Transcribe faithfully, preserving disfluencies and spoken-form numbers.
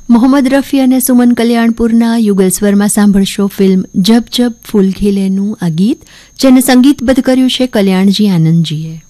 મોહમ્મદ રફી અને સુમન કલ્યાણપુરના યુગલ સ્વરમાં સાંભળશો ફિલ્મ જબ જબ ફૂલ ખીલેનું આ ગીત, જેને સંગીતબદ્ધ કર્યું છે કલ્યાણજી આનંદજીએ.